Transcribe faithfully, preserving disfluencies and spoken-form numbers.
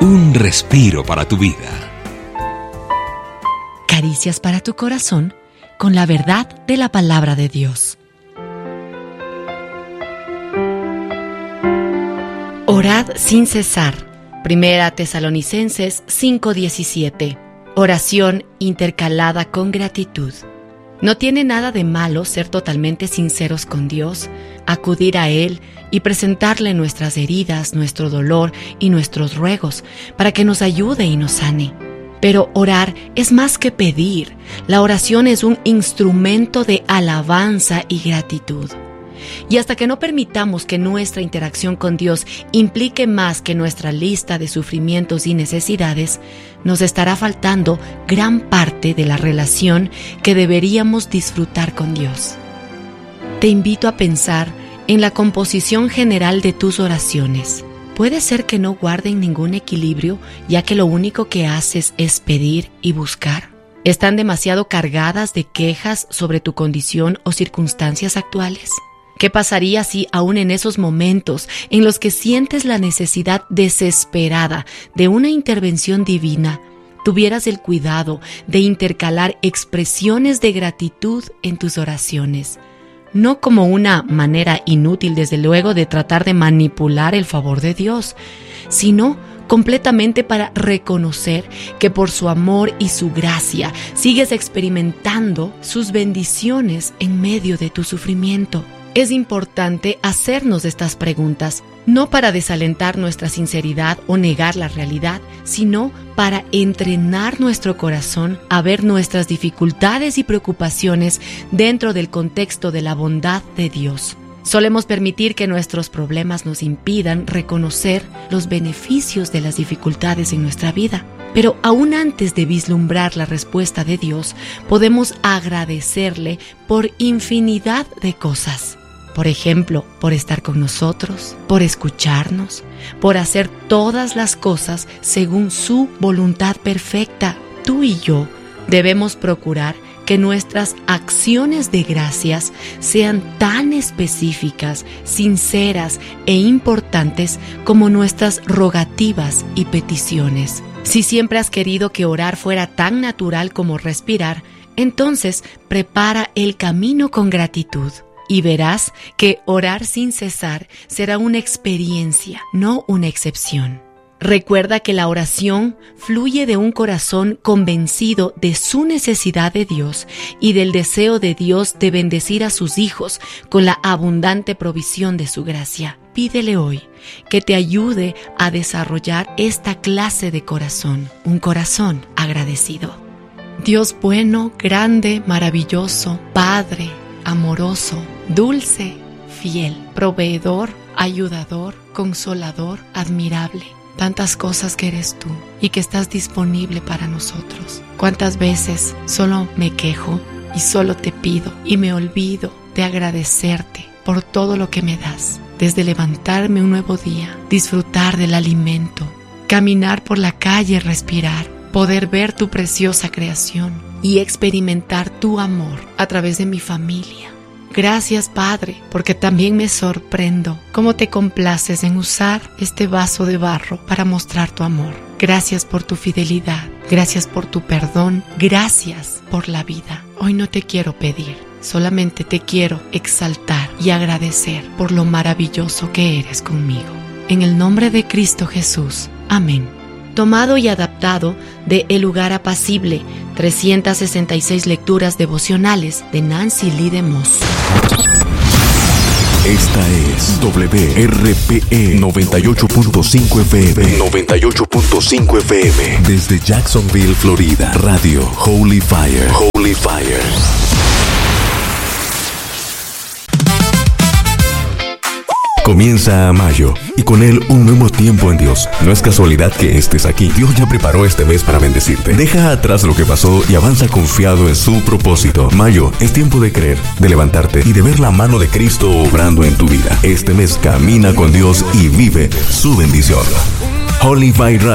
un respiro para tu vida. Caricias para tu corazón con la verdad de la palabra de Dios. Orad sin cesar. Primera Tesalonicenses cinco diecisiete. Oración intercalada con gratitud. No tiene nada de malo ser totalmente sinceros con Dios, acudir a Él y presentarle nuestras heridas, nuestro dolor y nuestros ruegos para que nos ayude y nos sane. Pero orar es más que pedir. La oración es un instrumento de alabanza y gratitud. Y hasta que no permitamos que nuestra interacción con Dios implique más que nuestra lista de sufrimientos y necesidades, nos estará faltando gran parte de la relación que deberíamos disfrutar con Dios. Te invito a pensar en la composición general de tus oraciones. Puede ser que no guarden ningún equilibrio, ya que lo único que haces es pedir y buscar. ¿Están demasiado cargadas de quejas sobre tu condición o circunstancias actuales? ¿Qué pasaría si, aún en esos momentos en los que sientes la necesidad desesperada de una intervención divina, tuvieras el cuidado de intercalar expresiones de gratitud en tus oraciones? No como una manera inútil, desde luego, de tratar de manipular el favor de Dios, sino completamente para reconocer que por su amor y su gracia sigues experimentando sus bendiciones en medio de tu sufrimiento. Es importante hacernos estas preguntas, no para desalentar nuestra sinceridad o negar la realidad, sino para entrenar nuestro corazón a ver nuestras dificultades y preocupaciones dentro del contexto de la bondad de Dios. Solemos permitir que nuestros problemas nos impidan reconocer los beneficios de las dificultades en nuestra vida. Pero aún antes de vislumbrar la respuesta de Dios, podemos agradecerle por infinidad de cosas. Por ejemplo, por estar con nosotros, por escucharnos, por hacer todas las cosas según su voluntad perfecta. Tú y yo debemos procurar que nuestras acciones de gracias sean tan específicas, sinceras e importantes como nuestras rogativas y peticiones. Si siempre has querido que orar fuera tan natural como respirar, entonces prepara el camino con gratitud. Y verás que orar sin cesar será una experiencia, no una excepción. Recuerda que la oración fluye de un corazón convencido de su necesidad de Dios y del deseo de Dios de bendecir a sus hijos con la abundante provisión de su gracia. Pídele hoy que te ayude a desarrollar esta clase de corazón, un corazón agradecido. Dios bueno, grande, maravilloso, Padre, amoroso, dulce, fiel, proveedor, ayudador, consolador, admirable. Tantas cosas que eres tú y que estás disponible para nosotros. ¿Cuántas veces solo me quejo y solo te pido y me olvido de agradecerte por todo lo que me das? Desde levantarme un nuevo día, disfrutar del alimento, caminar por la calle, respirar, poder ver tu preciosa creación y experimentar tu amor a través de mi familia. Gracias, Padre, porque también me sorprendo cómo te complaces en usar este vaso de barro para mostrar tu amor. Gracias por tu fidelidad, gracias por tu perdón, gracias por la vida. Hoy no te quiero pedir, solamente te quiero exaltar y agradecer por lo maravilloso que eres conmigo. En el nombre de Cristo Jesús. Amén. Tomado y adaptado de El lugar apacible, trescientas sesenta y seis lecturas devocionales de Nancy Lee DeMoss. Esta es W R P E noventa y ocho punto cinco F M. noventa y ocho punto cinco F M. Desde Jacksonville, Florida. Radio Holy Fire. Holy Fire. Comienza mayo y con él un nuevo tiempo en Dios. No es casualidad que estés aquí. Dios ya preparó este mes para bendecirte. Deja atrás lo que pasó y avanza confiado en su propósito. Mayo es tiempo de creer, de levantarte y de ver la mano de Cristo obrando en tu vida. Este mes camina con Dios y vive su bendición. Holy Fire